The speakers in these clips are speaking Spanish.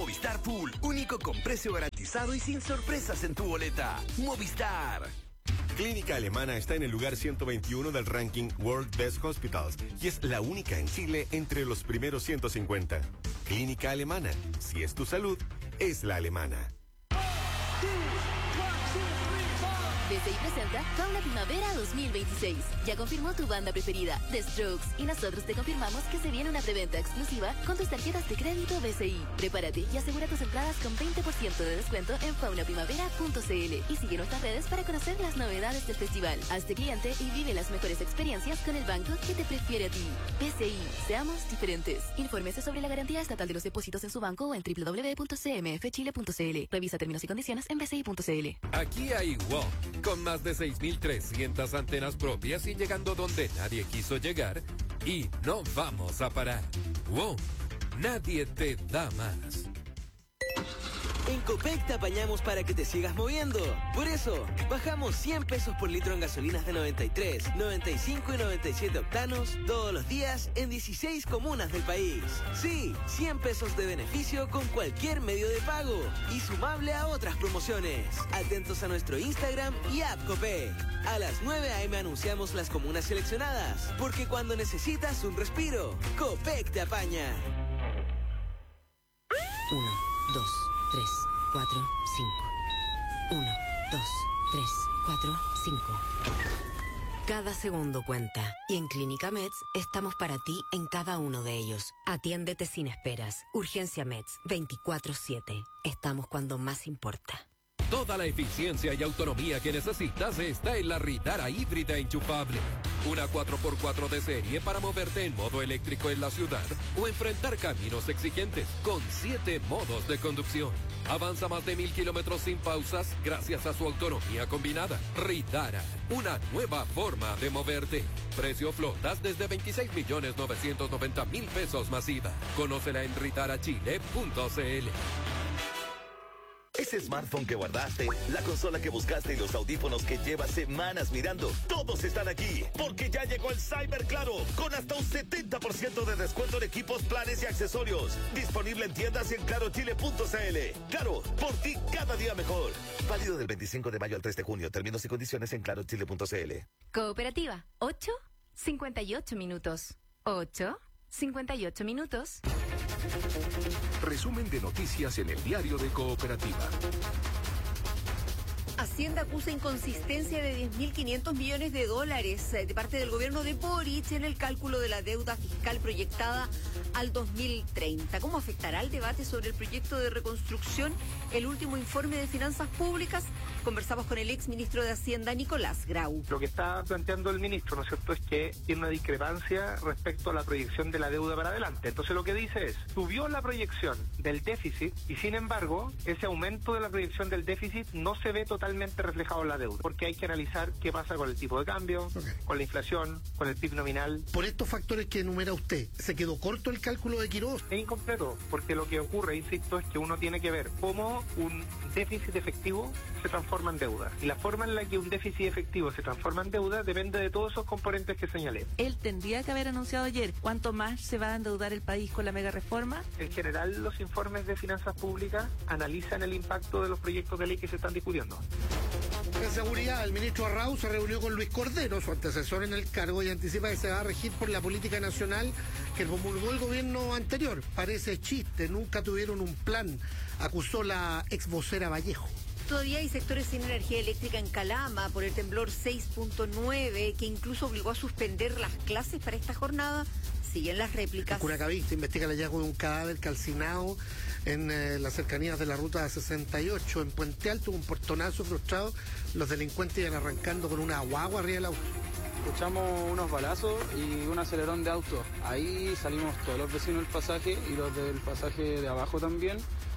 Movistar Full, único con precio garantizado y sin sorpresas en tu boleta. Movistar. Clínica Alemana está en el lugar 121 del ranking World Best Hospitals y es la única en Chile entre los primeros 150. Clínica Alemana, si es tu salud, es la alemana. BCI presenta Fauna Primavera 2026. Ya confirmó tu banda preferida, The Strokes, y nosotros te confirmamos que se viene una preventa exclusiva con tus tarjetas de crédito BCI. Prepárate y asegura tus entradas con 20% de descuento en faunaprimavera.cl y sigue nuestras redes para conocer las novedades del festival. Hazte cliente y vive las mejores experiencias con el banco que te prefiere a ti. BCI, seamos diferentes. Infórmese sobre la garantía estatal de los depósitos en su banco o en www.cmfchile.cl. Revisa términos y condiciones en bci.cl. Aquí hay WOM, con más de 6.300 antenas propias y llegando donde nadie quiso llegar, y no vamos a parar. WOM, nadie te da más. En Copec te apañamos para que te sigas moviendo. Por eso, bajamos 100 pesos por litro en gasolinas de 93, 95 y 97 octanos todos los días en 16 comunas del país. Sí, 100 pesos de beneficio con cualquier medio de pago y sumable a otras promociones. Atentos a nuestro Instagram y app Copec. A las 9 a.m. anunciamos las comunas seleccionadas, porque cuando necesitas un respiro, Copec te apaña. 1, 2, 3, 4, 5. 1, 2, 3, 4, 5. Cada segundo cuenta. Y en Clínica Meds estamos para ti en cada uno de ellos. Atiéndete sin esperas. Urgencia Meds 24/7. Estamos cuando más importa. Toda la eficiencia y autonomía que necesitas está en la Ritara híbrida enchufable. Una 4x4 de serie para moverte en modo eléctrico en la ciudad o enfrentar caminos exigentes con 7 modos de conducción. Avanza más de 1.000 kilómetros sin pausas gracias a su autonomía combinada. Ritara, una nueva forma de moverte. Precio flotas desde 26.990.000 pesos masiva. Conócela en ritarachile.cl. Ese smartphone que guardaste, la consola que buscaste y los audífonos que llevas semanas mirando, todos están aquí, porque ya llegó el Cyber Claro, con hasta un 70% de descuento en equipos, planes y accesorios. Disponible en tiendas y en clarochile.cl. Claro, por ti cada día mejor. Válido del 25 de mayo al 3 de junio. Términos y condiciones en clarochile.cl. Cooperativa, 8:58 minutos. 8:58 minutos. Resumen de noticias en el diario de Cooperativa. Hacienda acusa inconsistencia de $10.500 millones de parte del gobierno de Boric en el cálculo de la deuda fiscal proyectada al 2030. ¿Cómo afectará el debate sobre el proyecto de reconstrucción el último informe de finanzas públicas? Conversamos con el exministro de Hacienda, Nicolás Grau. Lo que está planteando el ministro, ¿no es cierto?, es que tiene una discrepancia respecto a la proyección de la deuda para adelante. Entonces lo que dice es, subió la proyección del déficit y sin embargo, ese aumento de la proyección del déficit no se ve totalmente reflejado en la deuda, porque hay que analizar qué pasa con el tipo de cambio, con la inflación, con el PIB nominal. Por estos factores que enumera usted, ¿se quedó corto el cálculo de Quirós? Es incompleto, porque lo que ocurre, insisto, es que uno tiene que ver cómo un déficit efectivo se transforma en deuda. Y la forma en la que un déficit efectivo se transforma en deuda depende de todos esos componentes que señalé. Él tendría que haber anunciado ayer cuánto más se va a endeudar el país con la mega reforma. En general, los informes de finanzas públicas analizan el impacto de los proyectos de ley que se están discutiendo. En seguridad, el ministro Arrau se reunió con Luis Cordero, su antecesor en el cargo, y anticipa que se va a regir por la política nacional que promulgó el gobierno anterior. Parece chiste, nunca tuvieron un plan, acusó la ex vocera Vallejo. Todavía hay sectores sin energía eléctrica en Calama por el temblor 6.9, que incluso obligó a suspender las clases para esta jornada. Siguen las réplicas. En Curacaví se investiga el hallazgo de un cadáver calcinado en las cercanías de la ruta 68. En Puente Alto, un portonazo frustrado. Los delincuentes iban arrancando con una guagua arriba del auto. Escuchamos unos balazos y un acelerón de auto. Ahí salimos todos los vecinos del pasaje y los del pasaje de abajo también.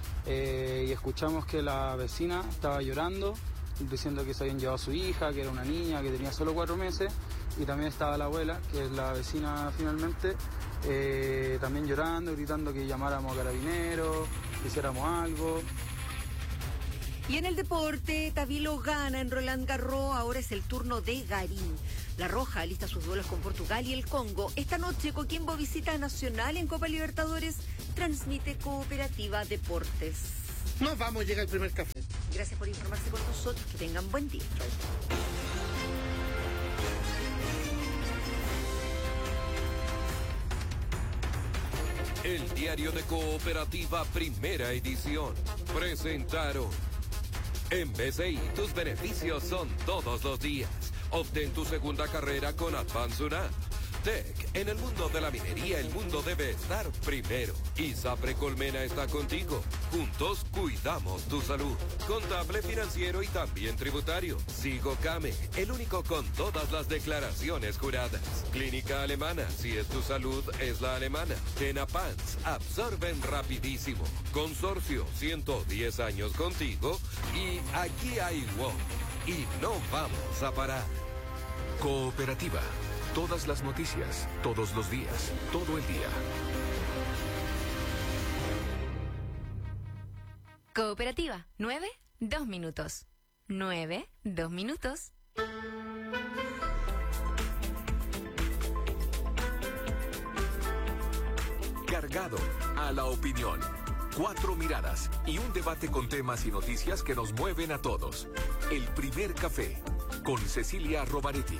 Y escuchamos que la vecina estaba llorando, diciendo que se habían llevado a su hija, que era una niña, que tenía solo 4 meses, y también estaba la abuela, que es la vecina finalmente, también llorando, gritando que llamáramos a carabineros, que hiciéramos algo. Y en el deporte, Tabilo gana en Roland Garros, ahora es el turno de Garín. La Roja alista sus duelos con Portugal y el Congo. Esta noche Coquimbo visita a Nacional en Copa Libertadores. Transmite Cooperativa Deportes. Nos vamos, llega el primer café. Gracias por informarse con nosotros. Que tengan buen día. Chau. El diario de Cooperativa, primera edición. Presentaron. En BCI, tus beneficios son todos los días. Obtén tu segunda carrera con Advance Una. Tech, en el mundo de la minería, el mundo debe estar primero. ISAPRE Colmena está contigo. Juntos cuidamos tu salud. Contable, financiero y también tributario. Sigo Came, el único con todas las declaraciones juradas. Clínica Alemana, si es tu salud, es la alemana. Tenapans, absorben rapidísimo. Consorcio, 110 años contigo. Y aquí hay WOW. Y no vamos a parar. Cooperativa. Todas las noticias, todos los días, todo el día. Cooperativa, 9, 2 minutos. 9, 2 minutos. Cargado a la opinión. 4 miradas y un debate con temas y noticias que nos mueven a todos. El primer café con Cecilia Rovaretti.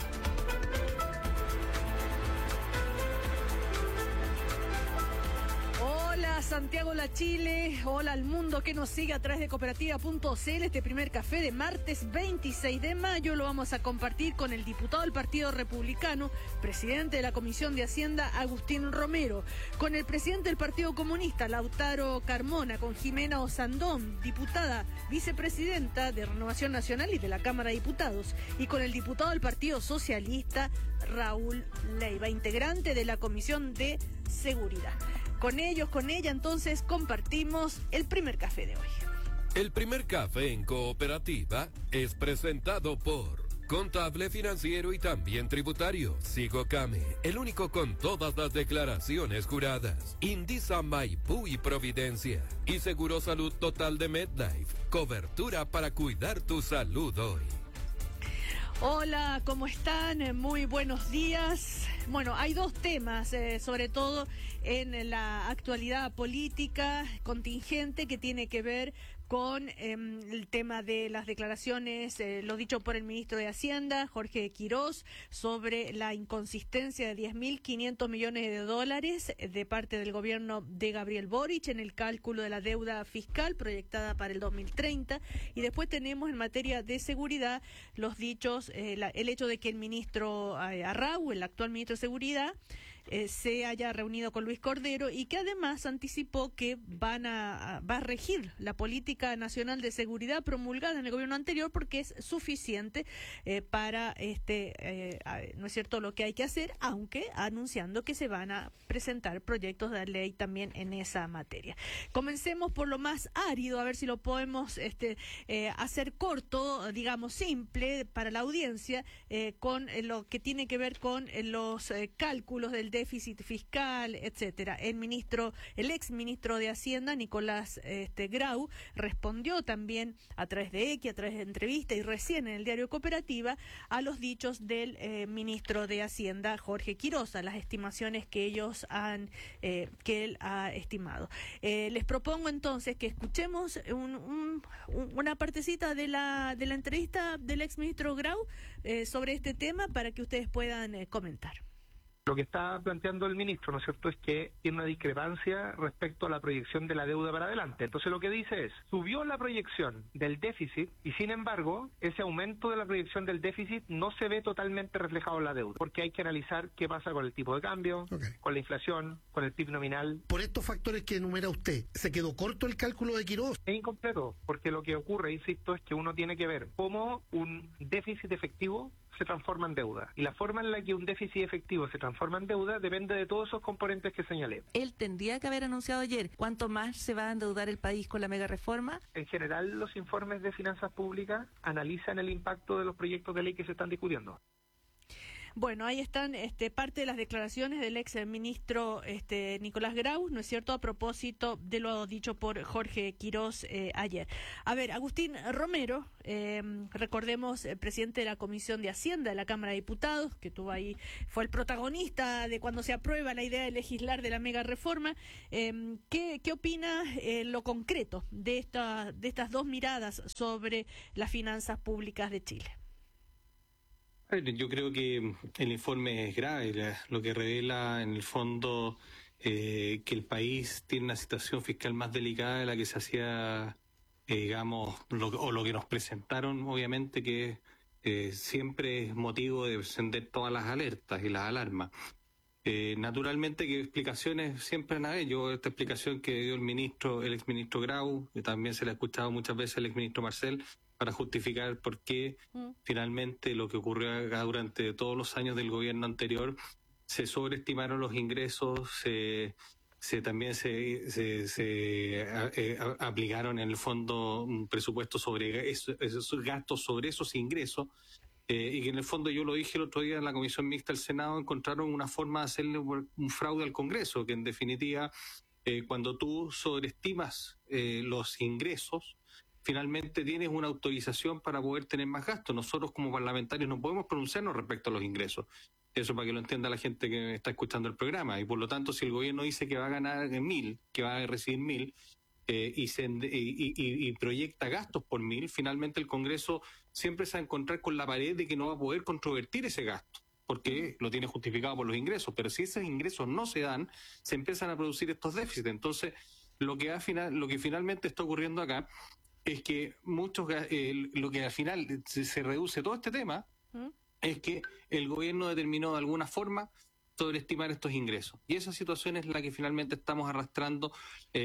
Hola Santiago La Chile, hola al mundo que nos sigue a través de cooperativa.cl. Este primer café de martes 26 de mayo lo vamos a compartir con el diputado del Partido Republicano, presidente de la Comisión de Hacienda, Agustín Romero, con el presidente del Partido Comunista, Lautaro Carmona, con Jimena Osandón, diputada vicepresidenta de Renovación Nacional y de la Cámara de Diputados, y con el diputado del Partido Socialista, Raúl Leiva, integrante de la Comisión de Seguridad. Con ellos, con ella, entonces, compartimos el primer café de hoy. El primer café en Cooperativa es presentado por Contable, Financiero y también Tributario. Sigo Came, el único con todas las declaraciones juradas. Indisa, Maipú y Providencia. Y Seguro Salud Total de MedLife. Cobertura para cuidar tu salud hoy. Hola, ¿cómo están? Muy buenos días. Bueno, hay dos temas, sobre todo en la actualidad política contingente, que tiene que ver con el tema de las declaraciones, lo dicho por el ministro de Hacienda, Jorge Quirós, sobre la inconsistencia de 10.500 millones de dólares de parte del gobierno de Gabriel Boric en el cálculo de la deuda fiscal proyectada para el 2030. Y después tenemos en materia de seguridad los dichos, el hecho de que el ministro Arrau, el actual ministro de Seguridad, se haya reunido con Luis Cordero y que además anticipó que va a regir la política nacional de seguridad promulgada en el gobierno anterior, porque es suficiente para no es cierto, lo que hay que hacer, aunque anunciando que se van a presentar proyectos de ley también en esa materia. Comencemos por lo más árido, a ver si lo podemos hacer corto, digamos simple para la audiencia, con lo que tiene que ver con los cálculos del déficit fiscal, etcétera. El ex ministro de Hacienda, Nicolás Grau, respondió también a través de X, a través de entrevista y recién en el diario Cooperativa a los dichos del ministro de Hacienda, Jorge Quirós, a las estimaciones que que él ha estimado. Les propongo entonces que escuchemos una partecita de la entrevista del ex ministro Grau sobre este tema para que ustedes puedan comentar. Lo que está planteando el ministro, ¿no es cierto?, es que tiene una discrepancia respecto a la proyección de la deuda para adelante. Entonces lo que dice es, subió la proyección del déficit y sin embargo, ese aumento de la proyección del déficit no se ve totalmente reflejado en la deuda, porque hay que analizar qué pasa con el tipo de cambio, con la inflación, con el PIB nominal. Por estos factores que enumera usted, ¿se quedó corto el cálculo de Quirós? Es incompleto, porque lo que ocurre, insisto, es que uno tiene que ver cómo un déficit efectivo se transforma en deuda. Y la forma en la que un déficit efectivo se transforma en deuda depende de todos esos componentes que señalé. Él tendría que haber anunciado ayer cuánto más se va a endeudar el país con la mega reforma. En general, los informes de finanzas públicas analizan el impacto de los proyectos de ley que se están discutiendo. Bueno, ahí están parte de las declaraciones del ex ministro Nicolás Grau, ¿no es cierto?, a propósito de lo dicho por Jorge Quirós ayer. A ver, Agustín Romero, recordemos, presidente de la Comisión de Hacienda de la Cámara de Diputados, que fue el protagonista de cuando se aprueba la idea de legislar de la mega reforma. ¿Qué opina en lo concreto de estas dos miradas sobre las finanzas públicas de Chile? Yo creo que el informe es grave, lo que revela en el fondo que el país tiene una situación fiscal más delicada de la que se hacía, digamos, lo que nos presentaron, obviamente, que siempre es motivo de encender todas las alertas y las alarmas. Naturalmente que explicaciones siempre han habido. Esta explicación que dio el exministro Grau, que también se le ha escuchado muchas veces al exministro Marcel, para justificar por qué finalmente lo que ocurrió acá durante todos los años del gobierno anterior, se sobreestimaron los ingresos, también se aplicaron en el fondo un presupuesto sobre esos gastos, sobre esos ingresos, y que en el fondo, yo lo dije el otro día en la Comisión Mixta del Senado, encontraron una forma de hacerle un fraude al Congreso, que en definitiva, cuando tú sobreestimas los ingresos, finalmente tienes una autorización para poder tener más gastos. Nosotros como parlamentarios no podemos pronunciarnos respecto a los ingresos. Eso para que lo entienda la gente que está escuchando el programa. Y por lo tanto, si el gobierno dice que va a ganar 1.000, que va a recibir 1.000, y proyecta gastos por 1.000, finalmente el Congreso siempre se va a encontrar con la pared de que no va a poder controvertir ese gasto, porque lo tiene justificado por los ingresos. Pero si esos ingresos no se dan, se empiezan a producir estos déficits. Entonces, lo que finalmente está ocurriendo acá es que lo que al final se reduce todo este tema es que el gobierno determinó de alguna forma sobreestimar estos ingresos. Y esa situación es la que finalmente estamos arrastrando,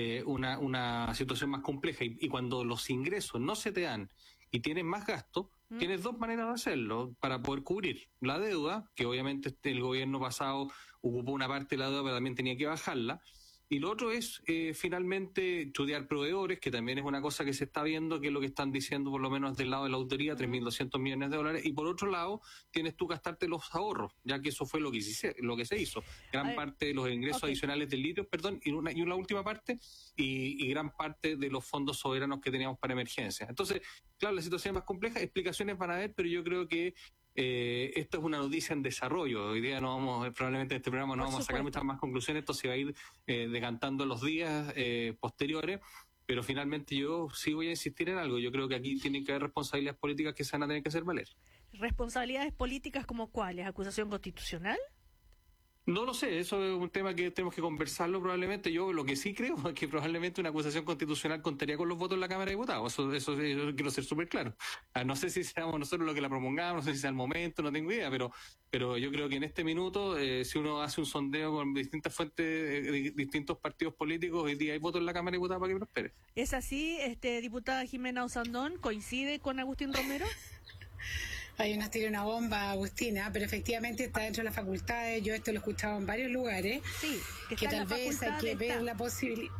una situación más compleja. Y cuando los ingresos no se te dan y tienes más gasto, tienes dos maneras de hacerlo para poder cubrir la deuda, que obviamente el gobierno pasado ocupó una parte de la deuda, pero también tenía que bajarla. Y lo otro es finalmente estudiar proveedores, que también es una cosa que se está viendo, que es lo que están diciendo por lo menos del lado de la autoría, 3.200 millones de dólares. Y por otro lado, tienes tú que gastarte los ahorros, ya que eso fue lo que se hizo. Gran parte de los ingresos adicionales del litio, y una última parte, y gran parte de los fondos soberanos que teníamos para emergencias. Entonces, claro, la situación es más compleja, explicaciones van a haber, pero yo creo que esto es una noticia en desarrollo. Hoy día probablemente en este programa no vamos a sacar muchas más conclusiones. Esto se va a ir decantando en los días posteriores, pero finalmente yo sí voy a insistir en algo. Yo creo que aquí tienen que haber responsabilidades políticas que se van a tener que hacer valer. ¿Responsabilidades políticas como cuáles? ¿Acusación constitucional? No lo sé, eso es un tema que tenemos que conversarlo probablemente. Yo lo que sí creo es que probablemente una acusación constitucional contaría con los votos en la Cámara de Diputados. Eso quiero ser súper claro. No sé si seamos nosotros los que la promulgamos, no sé si sea el momento, no tengo idea, pero yo creo que en este minuto, si uno hace un sondeo con distintas fuentes de distintos partidos políticos, hoy día hay votos en la Cámara de Diputados para que prospere. ¿Es así, diputada Jimena Osandón? ¿Coincide con Agustín Romero? Ay, nos tira una bomba, Agustina, pero efectivamente está dentro de las facultades. Yo esto lo he escuchado en varios lugares. Sí, que tal vez hay que ver la posibilidad.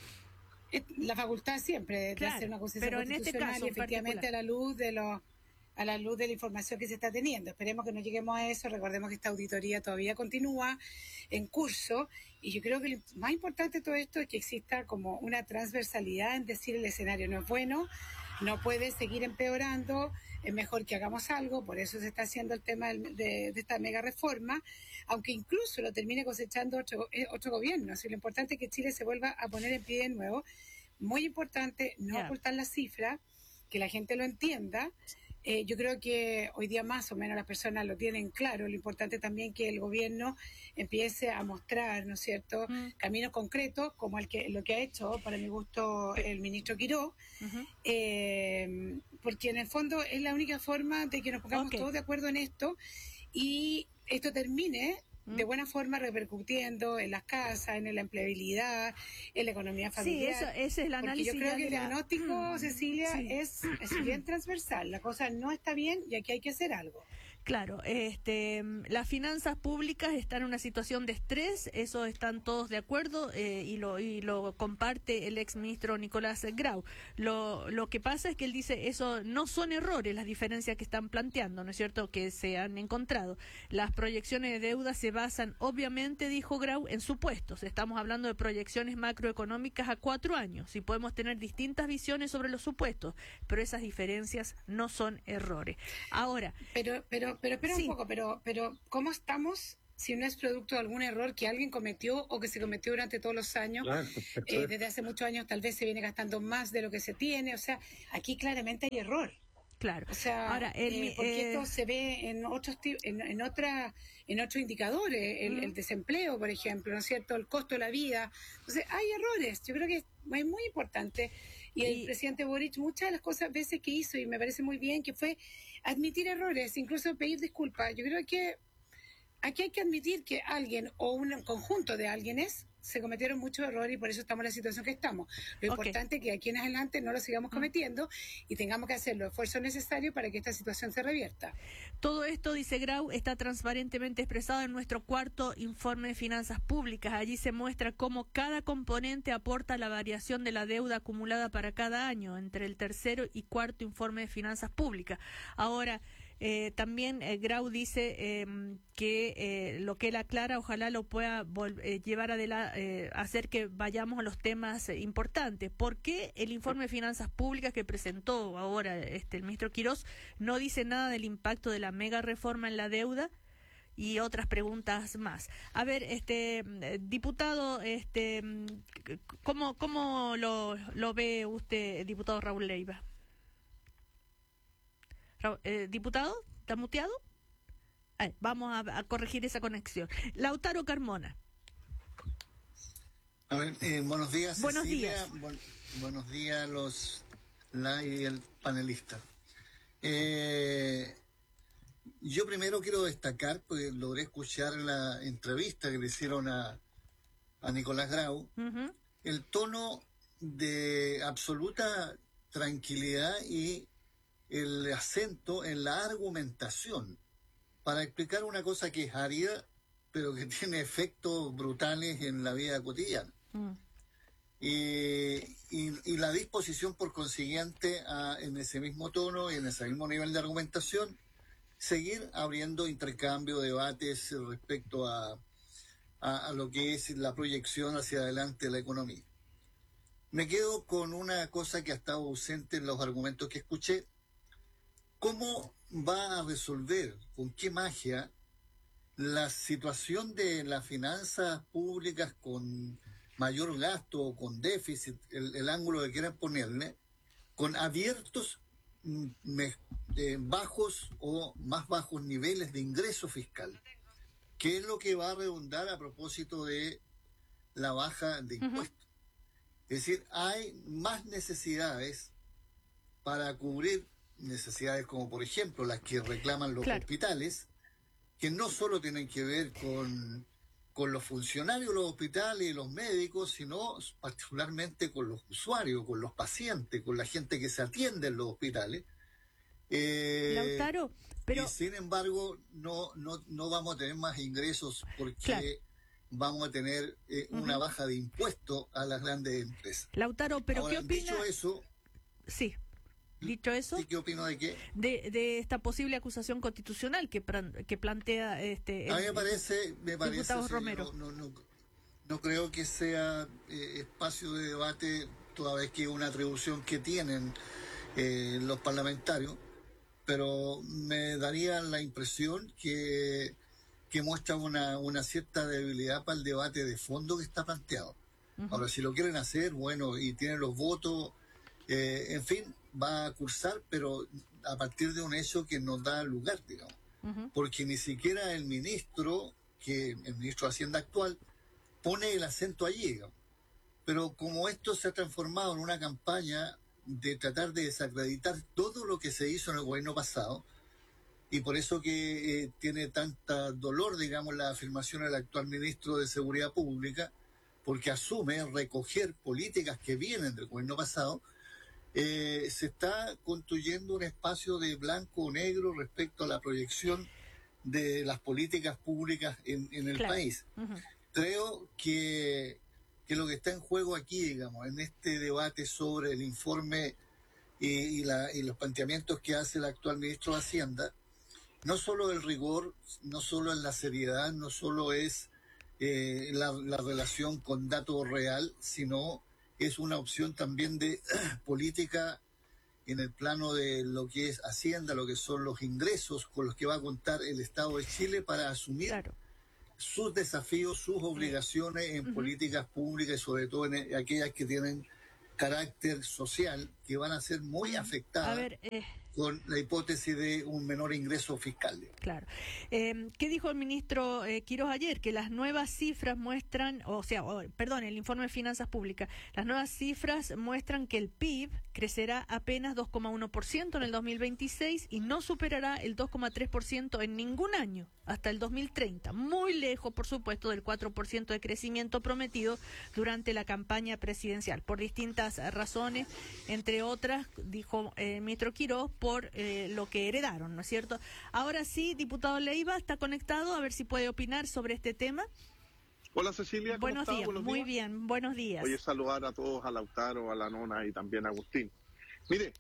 La facultad siempre de hacer una acusación constitucional, en este caso, y efectivamente a la luz de la información que se está teniendo. Esperemos que no lleguemos a eso. Recordemos que esta auditoría todavía continúa en curso, y yo creo que lo más importante de todo esto es que exista como una transversalidad en decir el escenario no es bueno, no puede seguir empeorando, es mejor que hagamos algo. Por eso se está haciendo el tema de esta mega reforma, aunque incluso lo termine cosechando otro gobierno. Así, lo importante es que Chile se vuelva a poner en pie de nuevo. Muy importante no ocultar la cifra, que la gente lo entienda. Yo creo que hoy día más o menos las personas lo tienen claro. Lo importante también que el gobierno empiece a mostrar, ¿no es cierto?, caminos concretos, como lo que ha hecho, para mi gusto, el ministro Quirós, porque en el fondo es la única forma de que nos pongamos todos de acuerdo en esto y esto termine de buena forma repercutiendo en las casas, en la empleabilidad, en la economía familiar. Sí, ese es el análisis. Porque yo creo que el diagnóstico, Cecilia, es bien transversal. La cosa no está bien y aquí hay que hacer algo. Claro, las finanzas públicas están en una situación de estrés, eso están todos de acuerdo y lo comparte el exministro Nicolás Grau. Lo que pasa es que él dice eso no son errores las diferencias que están planteando, ¿no es cierto?, que se han encontrado. Las proyecciones de deuda se basan, obviamente, dijo Grau, en supuestos. Estamos hablando de proyecciones macroeconómicas a 4 años y podemos tener distintas visiones sobre los supuestos, pero esas diferencias no son errores. Ahora, pero espera un poco, pero ¿cómo estamos si no es producto de algún error que alguien cometió o que se cometió durante todos los años? Claro, desde hace muchos años tal vez se viene gastando más de lo que se tiene, o sea, aquí claramente hay error. Claro. O sea, ahora, porque esto se ve en otros indicadores, el desempleo, por ejemplo, ¿no es cierto?, el costo de la vida. Entonces, hay errores. Yo creo que es muy importante. Y el presidente Boric, muchas de las cosas veces que hizo, y me parece muy bien, que fue admitir errores, incluso pedir disculpas. Yo creo que aquí hay que admitir que alguien o un conjunto de alguienes se cometieron muchos errores y por eso estamos en la situación que estamos. Lo importante es que aquí en adelante no lo sigamos cometiendo y tengamos que hacer los esfuerzos necesarios para que esta situación se revierta. Todo esto, dice Grau, está transparentemente expresado en nuestro 4º informe de finanzas públicas. Allí se muestra cómo cada componente aporta la variación de la deuda acumulada para cada año entre el 3º y 4º informe de finanzas públicas. Ahora, también Grau dice que lo que él aclara, ojalá lo pueda llevar adelante, hacer que vayamos a los temas importantes. ¿Por qué el informe de finanzas públicas que presentó ahora el ministro Quirós no dice nada del impacto de la mega reforma en la deuda? Y otras preguntas más. A ver, diputado, ¿cómo lo ve usted, diputado Raúl Leiva? Diputado, ¿está muteado? Vamos a corregir esa conexión. Lautaro Carmona. A ver, buenos días, buenos Cecilia. días. Buenos días y el panelista. Yo primero quiero destacar, pues logré escuchar la entrevista que le hicieron a Nicolás Grau, el tono de absoluta tranquilidad y el acento en la argumentación para explicar una cosa que es árida, pero que tiene efectos brutales en la vida cotidiana. Y la disposición, por consiguiente, en ese mismo tono y en ese mismo nivel de argumentación, seguir abriendo intercambio, debates respecto a lo que es la proyección hacia adelante de la economía. Me quedo con una cosa que ha estado ausente en los argumentos que escuché. ¿Cómo va a resolver, con qué magia, la situación de las finanzas públicas con mayor gasto o con déficit, el ángulo que quieran ponerle, con abiertos bajos o más bajos niveles de ingreso fiscal? ¿Qué es lo que va a redundar a propósito de la baja de impuestos? Es decir, hay más necesidades para cubrir necesidades como, por ejemplo, las que reclaman los hospitales, que no solo tienen que ver con los funcionarios de los hospitales y los médicos, sino particularmente con los usuarios, con los pacientes, con la gente que se atiende en los hospitales. Lautaro, pero... Y sin embargo, no vamos a tener más ingresos porque vamos a tener una baja de impuestos a las grandes empresas. Lautaro, pero ahora, ¿qué opina? Dicho eso... Sí. Dicho eso, ¿qué opino de qué? De esta posible acusación constitucional que plantea a mí me parece diputado Romero. No creo que sea espacio de debate, toda vez que es una atribución que tienen los parlamentarios, pero me daría la impresión que muestra una cierta debilidad para el debate de fondo que está planteado. Ahora, si lo quieren hacer, bueno, y tienen los votos, en fin, va a cursar, pero a partir de un hecho que nos da lugar, digamos. Porque ni siquiera el ministro de Hacienda actual, pone el acento allí, digamos. Pero como esto se ha transformado en una campaña de tratar de desacreditar todo lo que se hizo en el gobierno pasado, y por eso que tiene tanta dolor, digamos, la afirmación del actual ministro de Seguridad Pública, porque asume recoger políticas que vienen del gobierno pasado, se está construyendo un espacio de blanco o negro respecto a la proyección de las políticas públicas en el país. Creo que lo que está en juego aquí, digamos, en este debate sobre el informe y los planteamientos que hace el actual ministro de Hacienda, no solo el rigor, no solo en la seriedad, no solo es la relación con dato real, sino es una opción también de política en el plano de lo que es Hacienda, lo que son los ingresos con los que va a contar el Estado de Chile para asumir sus desafíos, sus obligaciones en políticas públicas y sobre todo en aquellas que tienen carácter social, que van a ser muy afectadas con la hipótesis de un menor ingreso fiscal. Claro. ¿Qué dijo el ministro Quirós ayer? Que las nuevas cifras muestran, el informe de finanzas públicas, las nuevas cifras muestran que el PIB crecerá apenas 2,1% en el 2026 y no superará el 2,3% en ningún año hasta el 2030. Muy lejos, por supuesto, del 4% de crecimiento prometido durante la campaña presidencial, por distintas razones, entre otras, dijo el ministro Quirós, por lo que heredaron, ¿no es cierto? Ahora sí, diputado Leiva, está conectado, a ver si puede opinar sobre este tema. Hola Cecilia, ¿cómo buenos estás? Días, buenos muy días. Bien, buenos días. Oye, saludar a todos, a Lautaro, a la Nona y también a Agustín. Mire,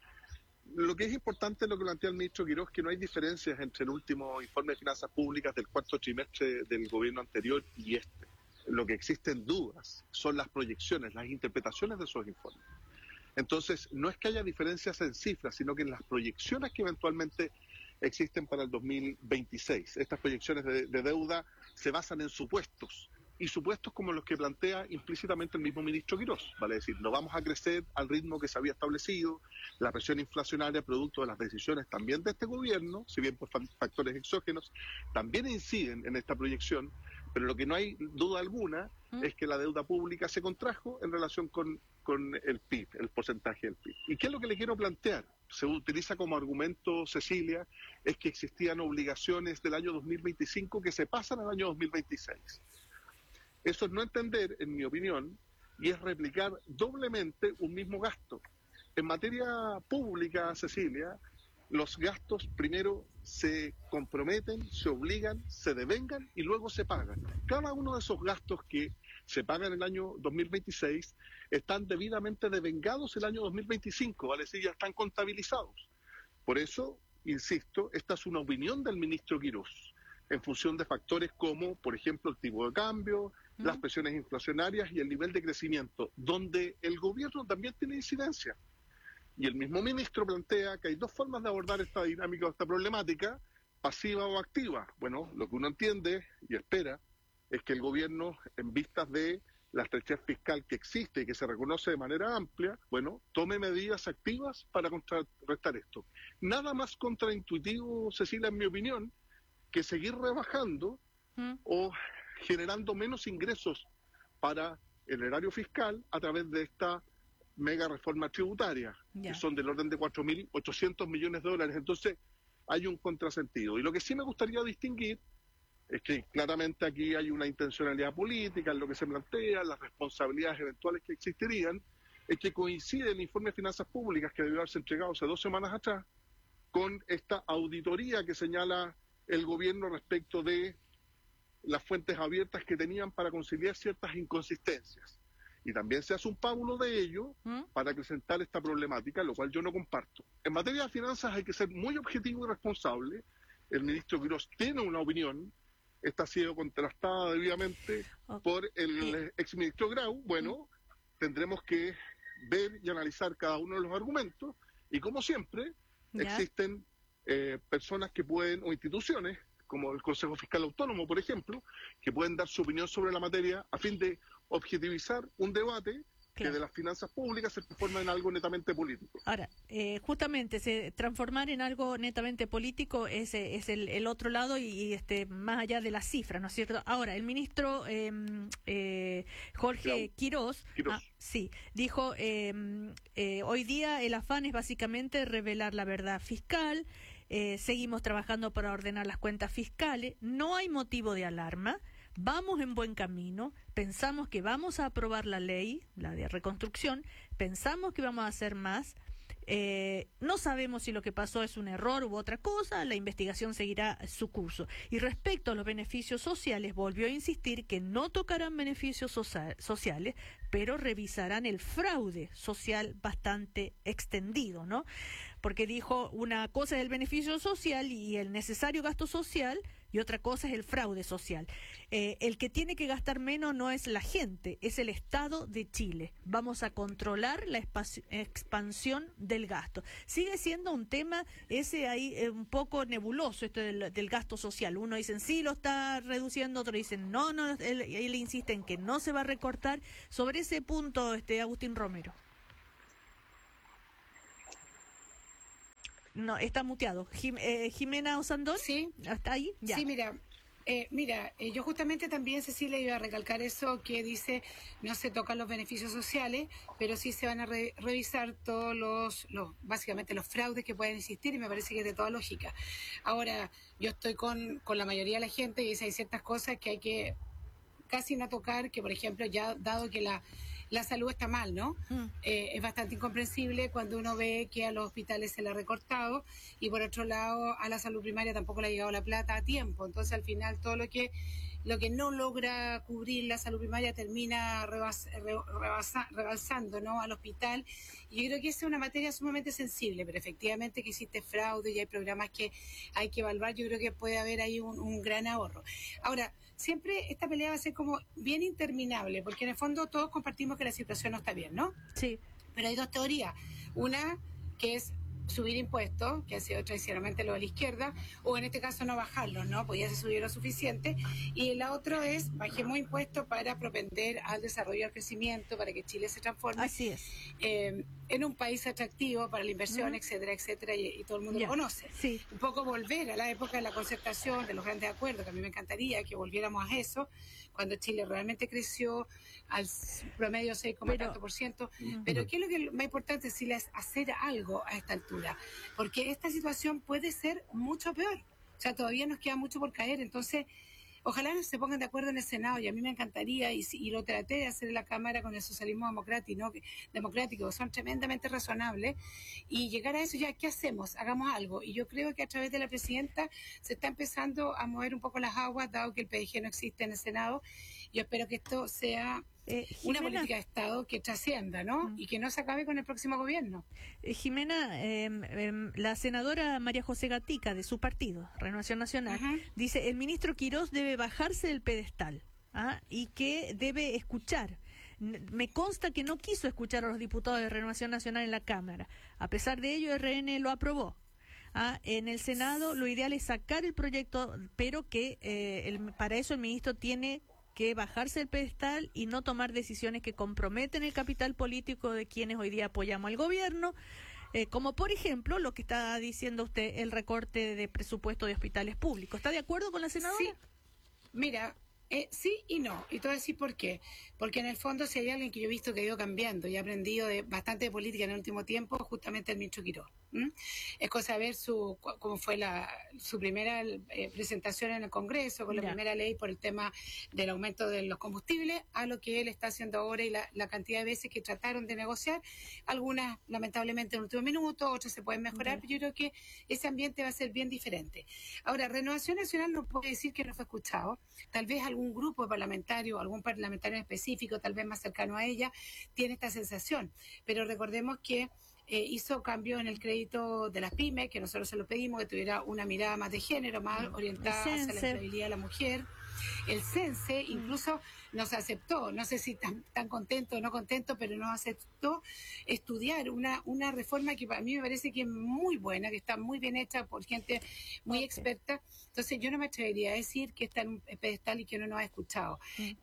lo que es importante es lo que plantea el ministro Quirós, que no hay diferencias entre el último informe de finanzas públicas del cuarto trimestre del gobierno anterior y este. Lo que existen dudas son las proyecciones, las interpretaciones de esos informes. Entonces, no es que haya diferencias en cifras, sino que en las proyecciones que eventualmente existen para el 2026. Estas proyecciones de deuda se basan en supuestos, y supuestos como los que plantea implícitamente el mismo ministro Quirós. Vale decir, no vamos a crecer al ritmo que se había establecido, la presión inflacionaria producto de las decisiones también de este gobierno, si bien por factores exógenos, también inciden en esta proyección, pero lo que no hay duda alguna es que la deuda pública se contrajo en relación con el PIB, el porcentaje del PIB. ¿Y qué es lo que le quiero plantear? Se utiliza como argumento, Cecilia, es que existían obligaciones del año 2025 que se pasan al año 2026. Eso es no entender, en mi opinión, y es replicar doblemente un mismo gasto. En materia pública, Cecilia, los gastos primero se comprometen, se obligan, se devengan y luego se pagan. Cada uno de esos gastos que se pagan en el año 2026 están debidamente devengados el año 2025, ¿vale? Sí, ya están contabilizados. Por eso, insisto, esta es una opinión del ministro Quirós, en función de factores como, por ejemplo, el tipo de cambio, las presiones inflacionarias y el nivel de crecimiento, donde el gobierno también tiene incidencia. Y el mismo ministro plantea que hay dos formas de abordar esta dinámica o esta problemática, pasiva o activa. Bueno, lo que uno entiende y espera es que el gobierno, en vistas de la estrechez fiscal que existe y que se reconoce de manera amplia, bueno, tome medidas activas para contrarrestar esto. Nada más contraintuitivo, Cecilia, en mi opinión, que seguir rebajando o generando menos ingresos para el erario fiscal a través de esta mega reforma tributaria, que son del orden de 4.800 millones de dólares. Entonces, hay un contrasentido. Y lo que sí me gustaría distinguir es que claramente aquí hay una intencionalidad política en lo que se plantea, las responsabilidades eventuales que existirían, es que coincide el informe de finanzas públicas que debió haberse entregado hace 2 semanas atrás con esta auditoría que señala el gobierno respecto de las fuentes abiertas que tenían para conciliar ciertas inconsistencias. Y también se hace un pábulo de ello para acrecentar esta problemática, lo cual yo no comparto. En materia de finanzas hay que ser muy objetivo y responsable. El ministro Quirós tiene una opinión, esta ha sido contrastada debidamente por el exministro Grau. Bueno, tendremos que ver y analizar cada uno de los argumentos, y como siempre, existen personas que pueden, o instituciones, como el Consejo Fiscal Autónomo, por ejemplo, que pueden dar su opinión sobre la materia a fin de objetivizar un debate que de las finanzas públicas se transforma en algo netamente político. Ahora, justamente, transformar en algo netamente político es el otro lado y más allá de las cifras, ¿no es cierto? Ahora, el ministro Jorge Quirós dijo, hoy día el afán es básicamente revelar la verdad fiscal, seguimos trabajando para ordenar las cuentas fiscales, no hay motivo de alarma. Vamos en buen camino, pensamos que vamos a aprobar la ley, la de reconstrucción, pensamos que vamos a hacer más, No sabemos si lo que pasó es un error u otra cosa, la investigación seguirá su curso. Y respecto a los beneficios sociales, volvió a insistir que no tocarán beneficios sociales, pero revisarán el fraude social bastante extendido, ¿no? Porque dijo, una cosa es el beneficio social y el necesario gasto social, y otra cosa es el fraude social. El que tiene que gastar menos no es la gente, es el Estado de Chile. Vamos a controlar la expansión del gasto. Sigue siendo un tema ese ahí un poco nebuloso, esto del gasto social. Uno dicen sí lo está reduciendo, otro dicen no, él insiste en que no se va a recortar. Sobre ese punto, Agustín Romero. No, está muteado. Jimena Osandón. Sí. ¿Está ahí? Ya. Sí, mira, yo justamente también, Cecilia, iba a recalcar eso que dice, no se tocan los beneficios sociales, pero sí se van a revisar todos básicamente los fraudes que pueden existir, y me parece que es de toda lógica. Ahora, yo estoy con la mayoría de la gente y dice, hay ciertas cosas que hay que casi no tocar, que por ejemplo, ya dado que la salud está mal, ¿no? Es bastante incomprensible cuando uno ve que a los hospitales se le ha recortado y por otro lado a la salud primaria tampoco le ha llegado la plata a tiempo. Entonces al final todo lo que no logra cubrir la salud primaria termina rebalsando, ¿no?, al hospital. Y yo creo que esa es una materia sumamente sensible, pero efectivamente que existe fraude y hay programas que hay que evaluar. Yo creo que puede haber ahí un gran ahorro. Ahora, siempre esta pelea va a ser como bien interminable, porque en el fondo todos compartimos que la situación no está bien, ¿no? Sí. Pero hay dos teorías. Una que es subir impuestos, que ha sido tradicionalmente lo de la izquierda, o en este caso no bajarlos, ¿no? Pues ya se subió lo suficiente. Y la otra es, bajemos impuestos para propender al desarrollo y al crecimiento, para que Chile se transforme. Así es. En un país atractivo para la inversión, etcétera, etcétera, y todo el mundo lo conoce. Sí. Un poco volver a la época de la concertación, de los grandes acuerdos, que a mí me encantaría que volviéramos a eso, cuando Chile realmente creció al promedio 6,4%. Pero ¿qué es lo que más importante, es hacer algo a esta altura? Porque esta situación puede ser mucho peor. O sea, todavía nos queda mucho por caer. Entonces, ojalá se pongan de acuerdo en el Senado, y a mí me encantaría, y lo traté de hacer en la Cámara con el socialismo democrático, son tremendamente razonables, y llegar a eso, ya, ¿qué hacemos? Hagamos algo. Y yo creo que a través de la presidenta se está empezando a mover un poco las aguas, dado que el PDG no existe en el Senado. Yo espero que esto sea una política de Estado que trascienda, ¿no? Y que no se acabe con el próximo gobierno. Jimena, la senadora María José Gatica, de su partido, Renovación Nacional, dice, el ministro Quirós debe bajarse del pedestal, y que debe escuchar. Me consta que no quiso escuchar a los diputados de Renovación Nacional en la Cámara. A pesar de ello, RN lo aprobó. En el Senado lo ideal es sacar el proyecto, pero que para eso el ministro tiene que bajarse del pedestal y no tomar decisiones que comprometen el capital político de quienes hoy día apoyamos al gobierno, como por ejemplo lo que está diciendo usted, el recorte de presupuesto de hospitales públicos. ¿Está de acuerdo con la senadora? Sí. Mira, sí y no. Y te voy a decir por qué. Porque en el fondo, si hay alguien que yo he visto que ha ido cambiando y ha aprendido bastante de política en el último tiempo, justamente el ministro Quirós. Es cosa de ver cómo fue su primera presentación en el Congreso, con la primera ley por el tema del aumento de los combustibles, a lo que él está haciendo ahora y la cantidad de veces que trataron de negociar. Algunas, lamentablemente, en el último minuto, otras se pueden mejorar, pero yo creo que ese ambiente va a ser bien diferente. Ahora, Renovación Nacional no puede decir que no fue escuchado. Tal vez algún grupo parlamentario, algún parlamentario específico, tal vez más cercano a ella, tiene esta sensación. Pero recordemos que hizo cambio en el crédito de las pymes, que nosotros se lo pedimos, que tuviera una mirada más de género, más orientada hacia la empleabilidad de la mujer. El CENSE incluso nos aceptó, no sé si tan contento o no contento, pero nos aceptó estudiar una reforma que para mí me parece que es muy buena, que está muy bien hecha por gente muy experta. Entonces yo no me atrevería a decir que está en un pedestal y que no nos ha escuchado.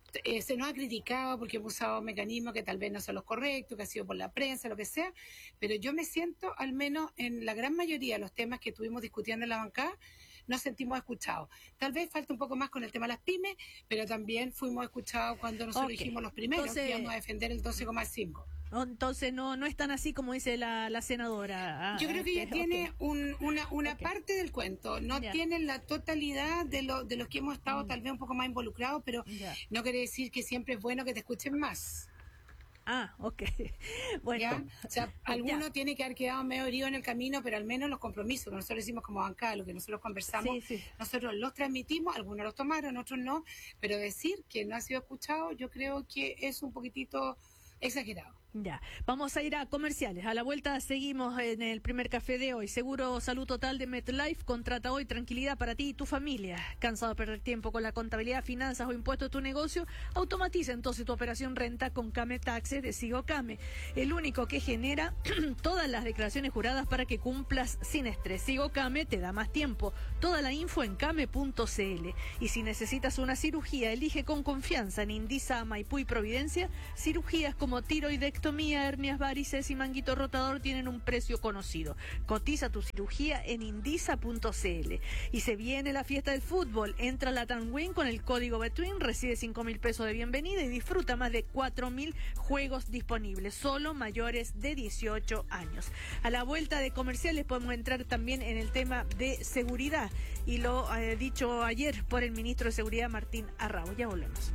Se nos ha criticado porque hemos usado mecanismos que tal vez no son los correctos, que ha sido por la prensa, lo que sea, pero yo me siento, al menos en la gran mayoría de los temas que estuvimos discutiendo en la bancada, nos sentimos escuchados. Tal vez falta un poco más con el tema de las pymes, pero también fuimos escuchados cuando nosotros dijimos los primeros que íbamos a defender el 12,5. Entonces no es tan así como dice la senadora. Yo creo que ella tiene una parte del cuento, no tiene la totalidad de los que hemos estado tal vez un poco más involucrados, pero no quiere decir que siempre es bueno que te escuchen más. Ah, ok. Bueno. ¿Ya? O sea, alguno tiene que haber quedado medio herido en el camino, pero al menos los compromisos que nosotros hicimos como bancada, lo que nosotros conversamos, nosotros los transmitimos, algunos los tomaron, otros no, pero decir que no ha sido escuchado, yo creo que es un poquitito exagerado. Ya, vamos a ir a comerciales. A la vuelta seguimos en el primer café de hoy. Seguro Salud Total de MetLife contrata hoy tranquilidad para ti y tu familia. ¿Cansado de perder tiempo con la contabilidad, finanzas o impuestos de tu negocio? Automatiza entonces tu operación renta con Came Taxes de Sigo Came, el único que genera todas las declaraciones juradas para que cumplas sin estrés. Sigo Came te da más tiempo. Toda la info en came.cl. Y si necesitas una cirugía, elige con confianza en Indisa, Maipú y Providencia. Cirugías como tiroidectomía, hernias, varices y manguito rotador tienen un precio conocido. Cotiza tu cirugía en indisa.cl. Y se viene la fiesta del fútbol. Entra a la Tanwin con el código Betwin, recibe 5.000 pesos de bienvenida y disfruta más de 4.000 juegos disponibles, solo mayores de 18 años. A la vuelta de comerciales podemos entrar también en el tema de seguridad y lo dicho ayer por el ministro de Seguridad Martín Arrau. Ya volvemos.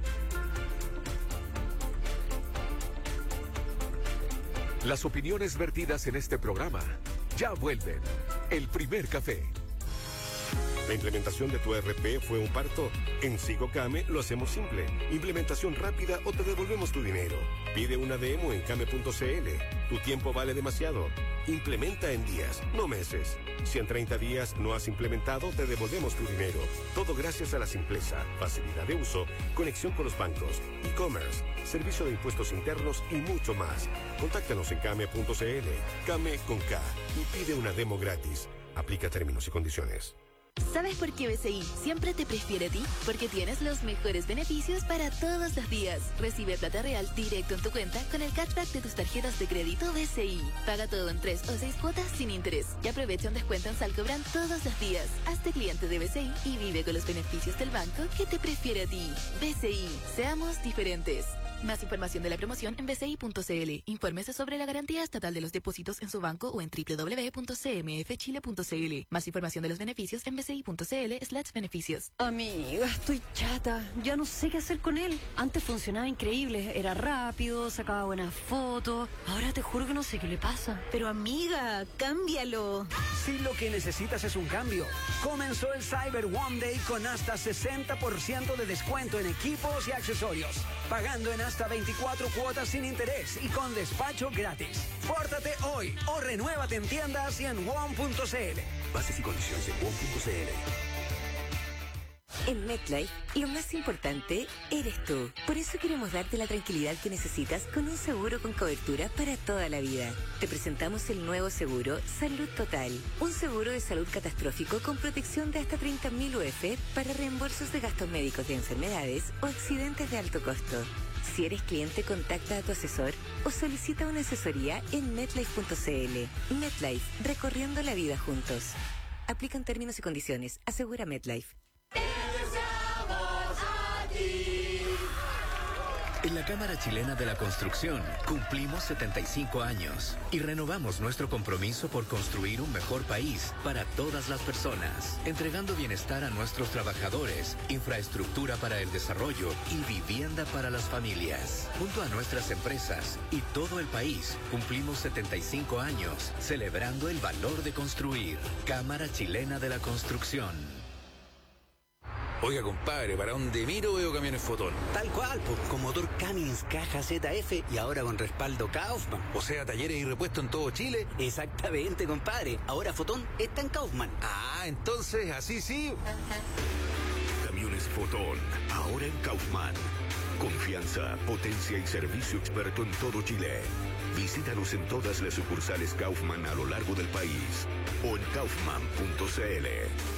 Las opiniones vertidas en este programa ya vuelven. El primer café. ¿La implementación de tu ERP fue un parto? En Sigo Came lo hacemos simple. Implementación rápida o te devolvemos tu dinero. Pide una demo en came.cl. Tu tiempo vale demasiado. Implementa en días, no meses. Si en 30 días no has implementado, te devolvemos tu dinero. Todo gracias a la simpleza, facilidad de uso, conexión con los bancos, e-commerce, servicio de impuestos internos y mucho más. Contáctanos en came.cl. Came con K y pide una demo gratis. Aplica términos y condiciones. ¿Sabes por qué BCI siempre te prefiere a ti? Porque tienes los mejores beneficios para todos los días. Recibe plata real directo en tu cuenta con el cashback de tus tarjetas de crédito BCI. Paga todo en 3 o 6 cuotas sin interés. Y aprovecha un descuento en Salcobran todos los días. Hazte cliente de BCI y vive con los beneficios del banco que te prefiere a ti. BCI, seamos diferentes. Más información de la promoción en bci.cl. Infórmese sobre la garantía estatal de los depósitos en su banco o en www.cmfchile.cl. Más información de los beneficios en bci.cl/beneficios. Amiga, estoy chata. Ya no sé qué hacer con él. Antes funcionaba increíble. Era rápido, sacaba buenas fotos. Ahora te juro que no sé qué le pasa. Pero amiga, cámbialo. Si lo que necesitas es un cambio, comenzó el Cyber One Day con hasta 60% de descuento en equipos y accesorios. Pagando en hasta 24 cuotas sin interés y con despacho gratis. Pórtate hoy o renuévate en tiendas y en WOM.cl. Bases y condiciones en WOM.cl. En MetLife, lo más importante eres tú. Por eso queremos darte la tranquilidad que necesitas con un seguro con cobertura para toda la vida. Te presentamos el nuevo seguro Salud Total. Un seguro de salud catastrófico con protección de hasta 30.000 UF para reembolsos de gastos médicos de enfermedades o accidentes de alto costo. Si eres cliente, contacta a tu asesor o solicita una asesoría en MetLife.cl. MetLife, recorriendo la vida juntos. Aplican términos y condiciones. Asegura MetLife. En la Cámara Chilena de la Construcción cumplimos 75 años y renovamos nuestro compromiso por construir un mejor país para todas las personas, entregando bienestar a nuestros trabajadores, infraestructura para el desarrollo y vivienda para las familias. Junto a nuestras empresas y todo el país cumplimos 75 años celebrando el valor de construir. Cámara Chilena de la Construcción. Oiga, compadre, ¿para dónde miro veo camiones Fotón? Tal cual, pues, con motor Cummins, caja ZF y ahora con respaldo Kaufman. O sea, talleres y repuestos en todo Chile. Exactamente, compadre. Ahora Fotón está en Kaufman. Ah, entonces, así sí. Camiones Fotón, ahora en Kaufman. Confianza, potencia y servicio experto en todo Chile. Visítanos en todas las sucursales Kaufman a lo largo del país o en kaufman.cl.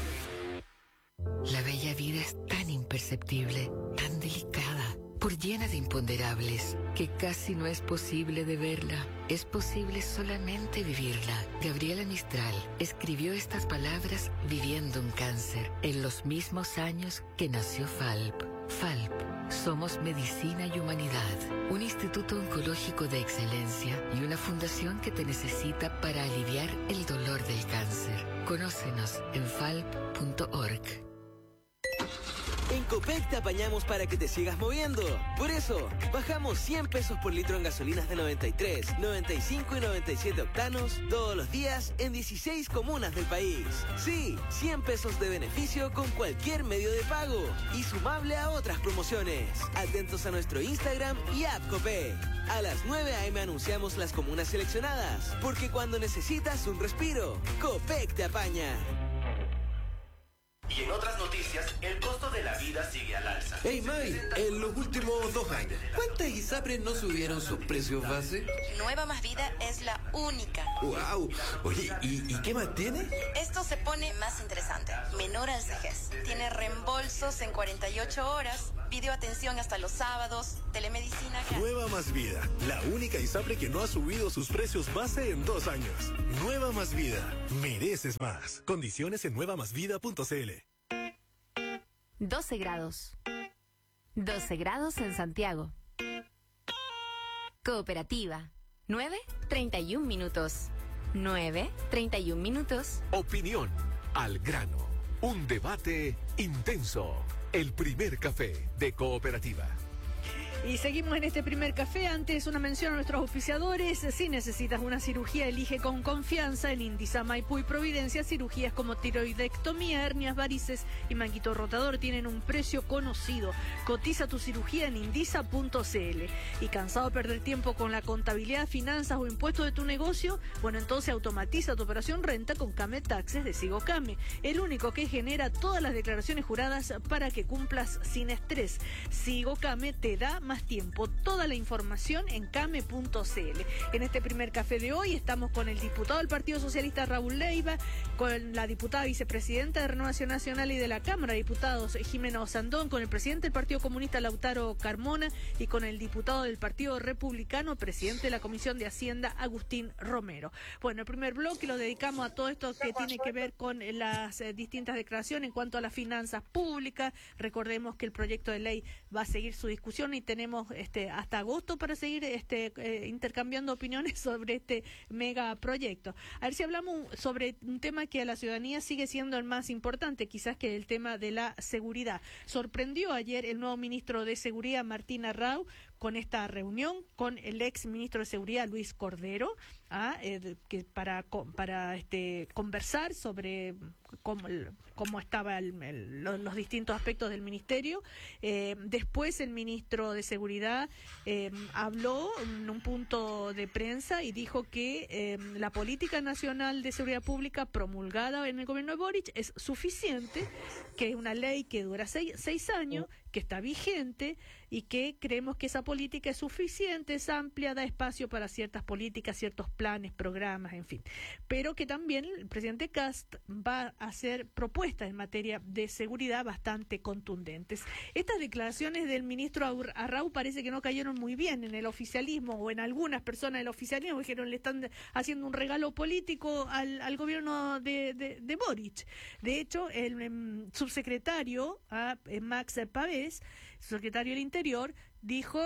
La bella vida es tan imperceptible, tan delicada, por llena de imponderables, que casi no es posible de verla. Es posible solamente vivirla. Gabriela Mistral escribió estas palabras viviendo un cáncer, en los mismos años que nació FALP. FALP, somos medicina y humanidad, un instituto oncológico de excelencia y una fundación que te necesita para aliviar el dolor del cáncer. Conócenos en falp.org. En Copec te apañamos para que te sigas moviendo. Por eso, bajamos 100 pesos por litro en gasolinas de 93, 95 y 97 octanos todos los días en 16 comunas del país. Sí, 100 pesos de beneficio con cualquier medio de pago y sumable a otras promociones. Atentos a nuestro Instagram y app Copec. A las 9 a.m. anunciamos las comunas seleccionadas, porque cuando necesitas un respiro, Copec te apaña. Y en otras noticias, el costo de la vida sigue al alza. Hey May, en los últimos 2 años, ¿cuántas ISAPRES no subieron sus precios base? Nueva Más Vida es la única. ¡Wow! Oye, ¿y qué más tiene? Esto se pone más interesante. Menor al CEGES. Tiene reembolsos en 48 horas, videoatención hasta los sábados, telemedicina gratis. Nueva Más Vida, la única ISAPRE que no ha subido sus precios base en 2 años. Nueva Más Vida, mereces más. Condiciones en nuevamásvida.cl. 12 grados. 12 grados en Santiago. Cooperativa. 9:31 minutos. 9:31 minutos. Opinión al grano. Un debate intenso. El primer café de Cooperativa. Y seguimos en este primer café. Antes, una mención a nuestros auspiciadores. Si necesitas una cirugía, elige con confianza en Indisa, Maipú y Providencia. Cirugías como tiroidectomía, hernias, varices y manguito rotador tienen un precio conocido. Cotiza tu cirugía en indisa.cl. ¿Y cansado de perder tiempo con la contabilidad, finanzas o impuestos de tu negocio? Bueno, entonces automatiza tu operación renta con Came Taxes de Sigocame, el único que genera todas las declaraciones juradas para que cumplas sin estrés. Sigocame te da más tiempo. Toda la información en came.cl. En este primer café de hoy estamos con el diputado del Partido Socialista Raúl Leiva, con la diputada vicepresidenta de Renovación Nacional y de la Cámara de Diputados Jimena Osandón, con el presidente del Partido Comunista Lautaro Carmona y con el diputado del Partido Republicano, presidente de la Comisión de Hacienda Agustín Romero. Bueno, el primer bloque lo dedicamos a todo esto que tiene que ver con las distintas declaraciones en cuanto a las finanzas públicas. Recordemos que el proyecto de ley va a seguir su discusión y tenemos hasta agosto para seguir intercambiando opiniones sobre este megaproyecto. A ver si hablamos sobre un tema que a la ciudadanía sigue siendo el más importante, quizás que el tema de la seguridad. Sorprendió ayer el nuevo ministro de Seguridad, Martín Arrau, con esta reunión con el ex ministro de Seguridad, Luis Cordero, que para conversar sobre cómo estaban los distintos aspectos del ministerio. Después el ministro de Seguridad habló en un punto de prensa y dijo que la política nacional de seguridad pública promulgada en el gobierno de Boric es suficiente, que es una ley que dura 6 años, que está vigente y que creemos que esa política es suficiente, es amplia, da espacio para ciertas políticas, ciertos planes, programas, en fin. Pero que también el presidente Kast va a hacer propuestas en materia de seguridad bastante contundentes. Estas declaraciones del ministro Arrau parece que no cayeron muy bien en el oficialismo o en algunas personas del oficialismo, dijeron le están haciendo un regalo político al gobierno de Boric. De hecho, el subsecretario Max Pavés, secretario del Interior, dijo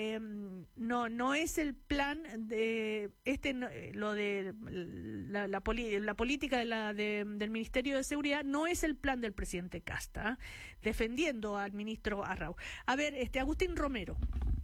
no es el plan de lo de la política del Ministerio de Seguridad, no es el plan del presidente Casta, defendiendo al ministro Arrau. A ver, Agustín Romero.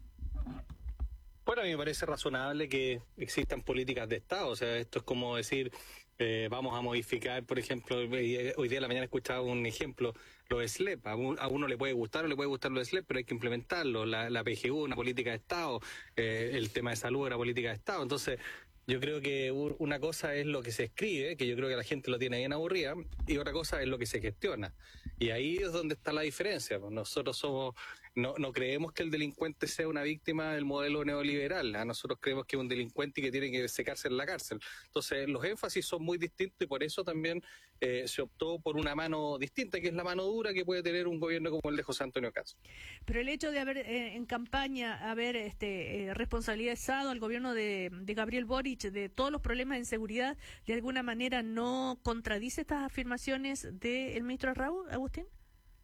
Bueno, a mí me parece razonable que existan políticas de Estado. O sea, esto es como decir, vamos a modificar, por ejemplo, hoy día a la mañana escuchaba un ejemplo, los SLEP. A uno le puede gustar o le puede gustar los SLEP, pero hay que implementarlo. La PGU, una política de Estado, el tema de salud, una política de Estado. Entonces, yo creo que una cosa es lo que se escribe, que yo creo que la gente lo tiene bien aburrida, y otra cosa es lo que se gestiona. Y ahí es donde está la diferencia. Nosotros no creemos que el delincuente sea una víctima del modelo neoliberal. Nosotros creemos que es un delincuente y que tiene que secarse en la cárcel. Entonces, los énfasis son muy distintos y por eso también se optó por una mano distinta, que es la mano dura que puede tener un gobierno como el de José Antonio Caz. Pero el hecho de haber en campaña responsabilizado al gobierno de Gabriel Boric de todos los problemas de inseguridad, ¿de alguna manera no contradice estas afirmaciones del ministro Arrau, Agustín?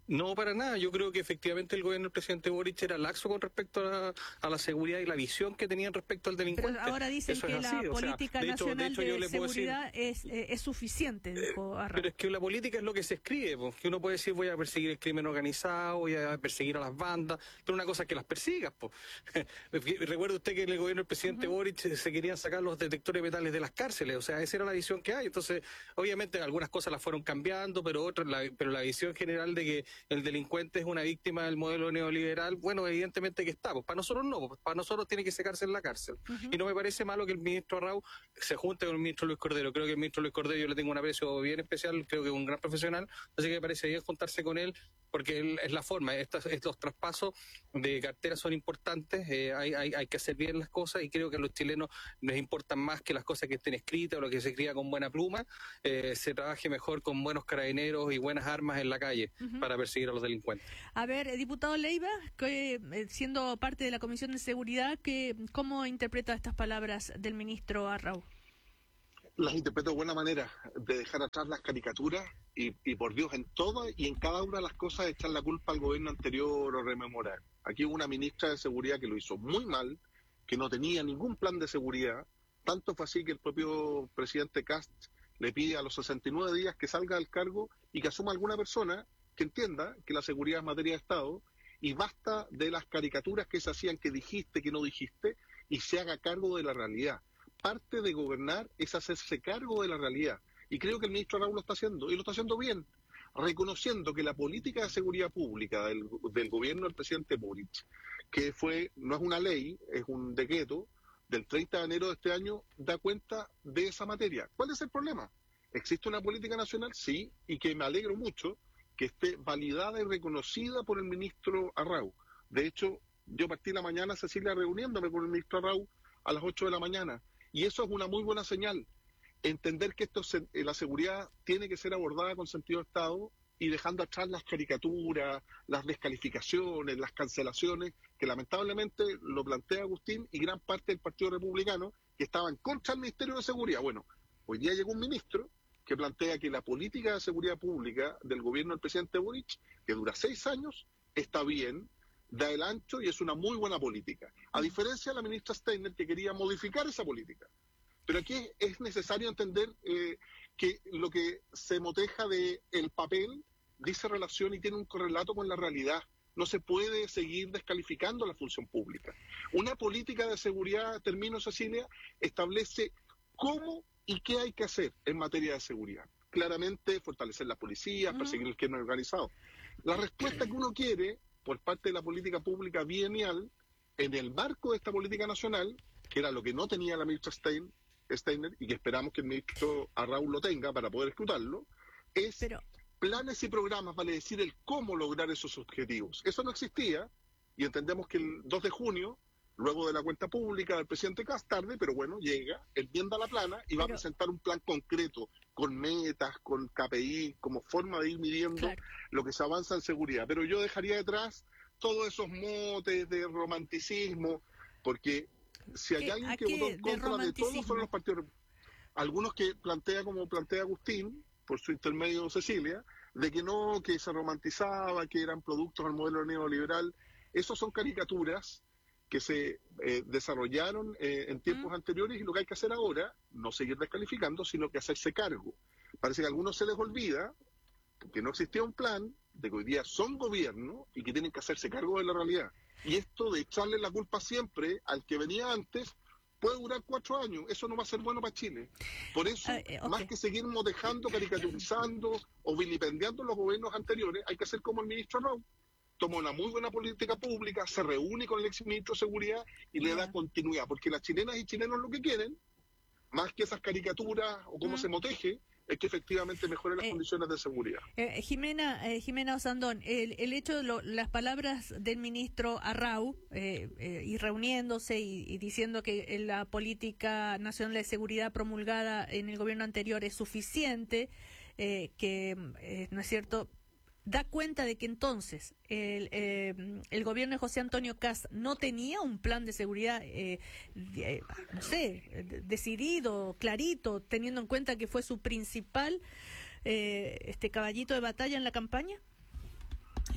No, para nada. Yo creo que efectivamente el gobierno del presidente Boric era laxo con respecto a la seguridad y la visión que tenían respecto al delincuente. Pero ahora dicen que la política nacional de seguridad es suficiente, dijo Arrau. Pero es que la política es lo que se escribe, porque uno puede decir voy a perseguir el crimen organizado, voy a perseguir a las bandas, pero una cosa es que las persigas. Recuerde usted que en el gobierno del presidente Boric se querían sacar los detectores de metales de las cárceles, o sea, esa era la visión que hay. Entonces, obviamente algunas cosas las fueron cambiando, pero la visión general de que el delincuente es una víctima del modelo neoliberal, bueno, evidentemente que está, pues para nosotros no, pues para nosotros tiene que secarse en la cárcel. Y no me parece malo que el ministro Arrau se junte con el ministro Luis Cordero. Creo que el ministro Luis Cordero yo le tengo un aprecio bien especial, creo que es un gran profesional, así que me parece bien juntarse con él, porque él es la forma. Estos traspasos de carteras son importantes, hay que hacer bien las cosas, y creo que a los chilenos les importan más que las cosas que estén escritas o lo que se escriba con buena pluma, se trabaje mejor con buenos carabineros y buenas armas en la calle para perseguir a los delincuentes. A ver, diputado Leiva, que, siendo parte de la Comisión de Seguridad, ¿cómo interpreta estas palabras del ministro Arrau? Las interpreto de buena manera, de dejar atrás las caricaturas y por Dios, en todas y en cada una de las cosas echar la culpa al gobierno anterior o rememorar. Aquí hubo una ministra de Seguridad que lo hizo muy mal, que no tenía ningún plan de seguridad, tanto fue así que el propio presidente Kast le pide a los 69 días que salga del cargo y que asuma alguna persona que entienda que la seguridad es materia de Estado, y basta de las caricaturas que se hacían, que dijiste, que no dijiste, y se haga cargo de la realidad. Parte de gobernar es hacerse cargo de la realidad, y creo que el ministro Arrau lo está haciendo, y lo está haciendo bien, reconociendo que la política de seguridad pública del gobierno del presidente Boric, que no es una ley, es un decreto del 30 de enero de este año, da cuenta de esa materia. ¿Cuál es el problema? ¿Existe una política nacional? Sí, y que me alegro mucho que esté validada y reconocida por el ministro Arrau. De hecho, yo partí la mañana, Cecilia, reuniéndome con el ministro Arrau a las 8 de la mañana, y eso es una muy buena señal. Entender que la seguridad tiene que ser abordada con sentido de Estado y dejando atrás las caricaturas, las descalificaciones, las cancelaciones, que lamentablemente lo plantea Agustín y gran parte del Partido Republicano, que estaban contra el Ministerio de Seguridad. Bueno, hoy día llegó un ministro que plantea que la política de seguridad pública del gobierno del presidente Boric, que dura 6 años, está bien, da el ancho y es una muy buena política. A diferencia de la ministra Steiner, que quería modificar esa política. Pero aquí es necesario entender que lo que se moteja del papel dice relación y tiene un correlato con la realidad. No se puede seguir descalificando la función pública. Una política de seguridad, termino, Cecilia, establece cómo y qué hay que hacer en materia de seguridad. Claramente, fortalecer la policía, perseguir el crimen organizado. La respuesta que uno quiere por parte de la política pública bienial, en el marco de esta política nacional, que era lo que no tenía la ministra Steiner, y que esperamos que el ministro Arrau lo tenga para poder escrutarlo, es planes y programas, vale decir, el cómo lograr esos objetivos. Eso no existía, y entendemos que el 2 de junio, luego de la cuenta pública del presidente Kast, tarde, pero bueno, llega, enmienda la plana y va a presentar un plan concreto, con metas, con KPI, como forma de ir midiendo lo que se avanza en seguridad. Pero yo dejaría detrás todos esos motes de romanticismo, porque si hay alguien que votó en contra de todos fueron los partidos, algunos que como plantea Agustín, por su intermedio Cecilia, de que no, que se romantizaba, que eran productos del modelo neoliberal. Esos son caricaturas que se desarrollaron en tiempos anteriores, y lo que hay que hacer ahora, no seguir descalificando, sino que hacerse cargo. Parece que a algunos se les olvida que no existía un plan, de que hoy día son gobierno y que tienen que hacerse cargo de la realidad. Y esto de echarle la culpa siempre al que venía antes puede durar 4 años. Eso no va a ser bueno para Chile. Por eso, más que seguir modejando, caricaturizando o vilipendiando los gobiernos anteriores, hay que hacer como el ministro Arrau. Toma una muy buena política pública, se reúne con el exministro de Seguridad y le da continuidad. Porque las chilenas y chilenos lo que quieren, más que esas caricaturas o cómo se moteje, es que efectivamente mejoren las condiciones de seguridad. Jimena Osandón, el hecho de las palabras del ministro Arrau y reuniéndose y diciendo que la política nacional de seguridad promulgada en el gobierno anterior es suficiente, que no es cierto, da cuenta de que entonces el gobierno de José Antonio Kast no tenía un plan de seguridad, decidido, clarito, teniendo en cuenta que fue su principal caballito de batalla en la campaña.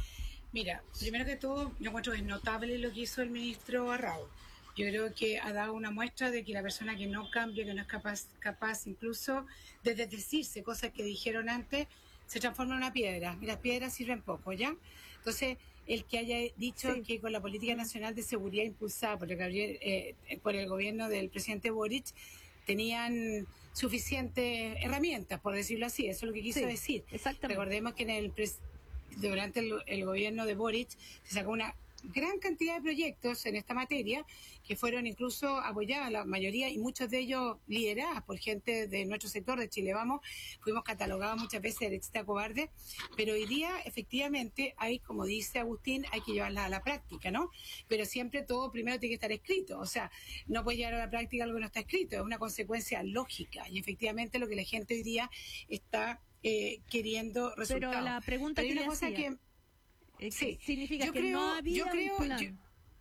Mira, primero que todo, yo encuentro que es notable lo que hizo el ministro Arrau. Yo creo que ha dado una muestra de que la persona que no cambia, que no es capaz incluso de desdecirse cosas que dijeron antes, se transforma en una piedra. Y las piedras sirven poco, ¿ya? Entonces, el que haya dicho que con la política nacional de seguridad impulsada por el gobierno del presidente Boric, tenían suficientes herramientas, por decirlo así. Eso es lo que quiso decir. Recordemos que durante el gobierno de Boric se sacó una gran cantidad de proyectos en esta materia que fueron incluso apoyados, la mayoría y muchos de ellos liderados por gente de nuestro sector de Chile Vamos. Fuimos catalogados muchas veces de derechista cobarde, pero hoy día efectivamente hay, como dice Agustín, hay que llevarla a la práctica, ¿no? Pero siempre todo primero tiene que estar escrito, o sea, no puedes llevar a la práctica algo que no está escrito, es una consecuencia lógica y efectivamente lo que la gente hoy día está queriendo resultados. Pero la pregunta hay una cosa que significa que no había un plan.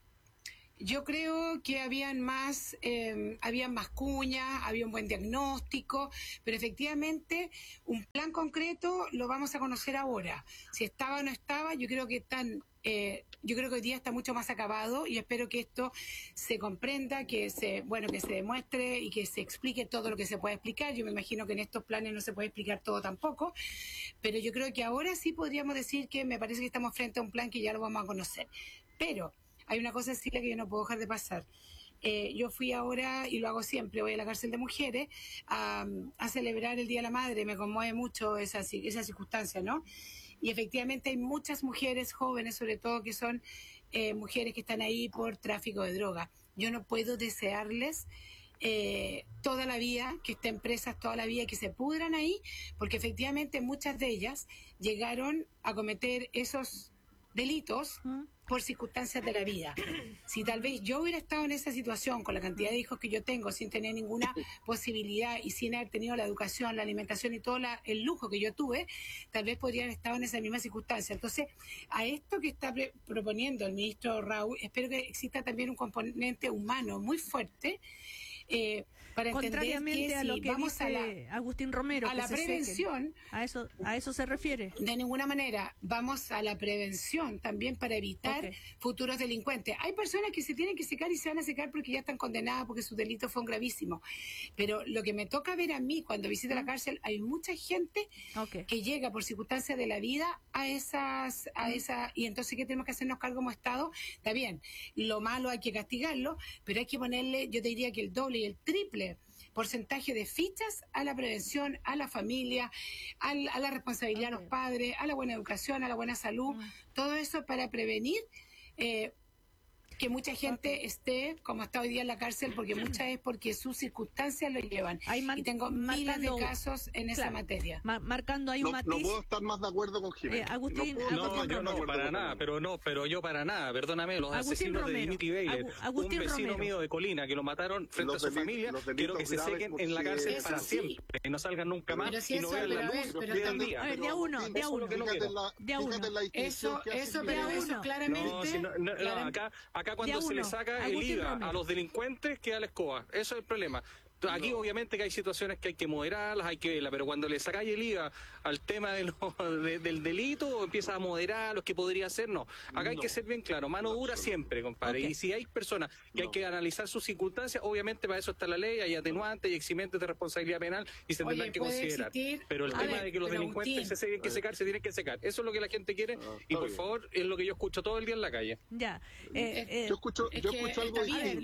Yo creo que habían más cuñas, había un buen diagnóstico, pero efectivamente un plan concreto lo vamos a conocer ahora. Si estaba o no estaba, yo creo que hoy día está mucho más acabado y espero que esto se comprenda, que se demuestre y que se explique todo lo que se puede explicar. Yo me imagino que en estos planes no se puede explicar todo tampoco, pero yo creo que ahora sí podríamos decir que me parece que estamos frente a un plan que ya lo vamos a conocer. Pero hay una cosa, Silvia, que yo no puedo dejar de pasar. Yo fui ahora, y lo hago siempre, voy a la cárcel de mujeres a celebrar el Día de la Madre. Me conmueve mucho esa circunstancia, ¿no? Y efectivamente hay muchas mujeres jóvenes, sobre todo, que son mujeres que están ahí por tráfico de droga. Yo no puedo desearles toda la vida, que estén presas toda la vida, que se pudran ahí, porque efectivamente muchas de ellas llegaron a cometer esos delitos por circunstancias de la vida. Si tal vez yo hubiera estado en esa situación con la cantidad de hijos que yo tengo, sin tener ninguna posibilidad y sin haber tenido la educación, la alimentación y todo el lujo que yo tuve, tal vez podría haber estado en esa misma circunstancia. Entonces, a esto que está proponiendo el ministro Raúl, espero que exista también un componente humano muy fuerte, para contrariamente entender que a lo que vamos dice Agustín Romero, a la prevención, a eso se refiere. De ninguna manera, vamos a la prevención también para evitar futuros delincuentes. Hay personas que se tienen que secar y se van a secar porque ya están condenadas porque sus delitos fueron gravísimos. Pero lo que me toca ver a mí cuando visito la cárcel, hay mucha gente que llega por circunstancias de la vida a esa, y entonces ¿qué tenemos que hacernos cargo como Estado? Está bien, lo malo hay que castigarlo, pero hay que ponerle, yo te diría que el doble y el triple porcentaje de fichas a la prevención, a la familia, a la responsabilidad de los padres, a la buena educación, a la buena salud, todo eso para prevenir que mucha gente esté como está hoy día en la cárcel, porque muchas es porque sus circunstancias lo llevan. Y tengo miles de casos en esa materia. Marcando ahí un matiz. No puedo estar más de acuerdo con Jiménez. Agustín, yo no, para nada, pero yo para nada, perdóname, los asesinos de Dimitri Baylor, un vecino mío de Colina que lo mataron frente a su familia, quiero que se sequen en la cárcel para siempre, y no salgan nunca más y no vean la luz del día. A ver, de a uno. Eso claramente. Acá cuando se le saca el IVA a los delincuentes queda la escoba. Eso es el problema. Aquí obviamente que hay situaciones que hay que moderarlas, hay que verlas, pero cuando le sacáis el IVA al tema del delito, empieza a moderar los que podría hacer, no. Acá hay que ser bien claro, mano dura siempre, compadre. Y si hay personas que hay que analizar sus circunstancias, obviamente para eso está la ley, hay atenuantes y eximentes de responsabilidad penal y se tendrán que considerar. Pero el tema de que los delincuentes se tienen que secar, se tienen que secar. Eso es lo que la gente quiere y por favor es lo que yo escucho todo el día en la calle. Ya. Yo escucho algo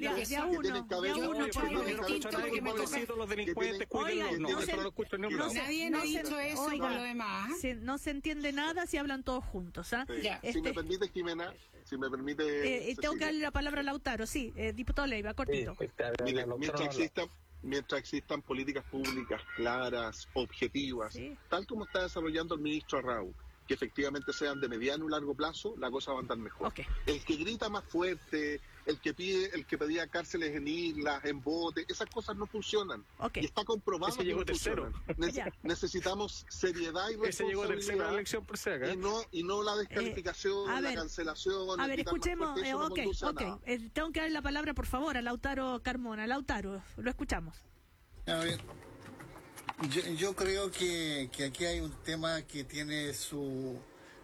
distinto. Los delincuentes, no lo escucho en ningún lado. Nadie ha dicho eso con lo demás. No se entiende nada si hablan todos juntos. Si me permite, Jimena, tengo que darle la palabra a Lautaro, sí, diputado Leiva, cortito. Mientras existan políticas públicas claras, objetivas, tal como está desarrollando el ministro Arrau, que efectivamente sean de mediano y largo plazo, la cosa va a andar mejor. El que grita más fuerte, el que pedía cárceles en islas, en botes, esas cosas no funcionan. Y está comprobado que no funcionan. Necesitamos seriedad y responsabilidad. Ese llegó tercero la elección por si acá. Y no la descalificación, la cancelación. A ver, escuchemos. Tengo que darle la palabra, por favor, a Lautaro Carmona. Lautaro, lo escuchamos. A ver. Yo creo que aquí hay un tema que tiene su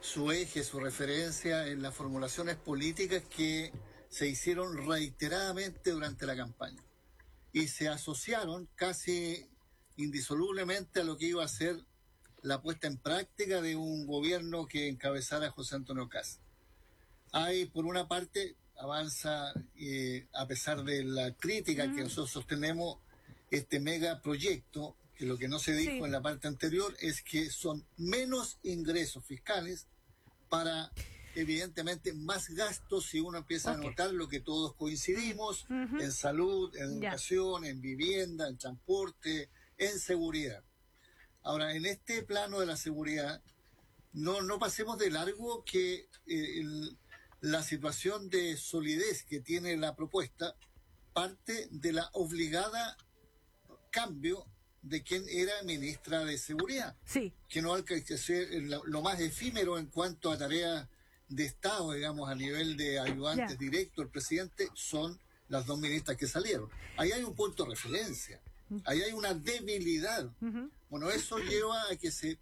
su eje, su referencia en las formulaciones políticas que se hicieron reiteradamente durante la campaña y se asociaron casi indisolublemente a lo que iba a ser la puesta en práctica de un gobierno que encabezara José Antonio Kast. Hay, por una parte, avanza, a pesar de la crítica que nosotros sostenemos, este megaproyecto, que lo que no se dijo en la parte anterior es que son menos ingresos fiscales para, evidentemente, más gastos si uno empieza a notar lo que todos coincidimos en salud, en educación, en vivienda, en transporte, en seguridad. Ahora, en este plano de la seguridad, no pasemos de largo que la situación de solidez que tiene la propuesta parte de la obligada cambio de quien era ministra de Seguridad, que no alcanza a ser lo más efímero en cuanto a tareas de Estado, digamos, a nivel de ayudantes directos del presidente, son las dos ministras que salieron. Ahí hay un punto de referencia, ahí hay una debilidad. Bueno, eso lleva a que se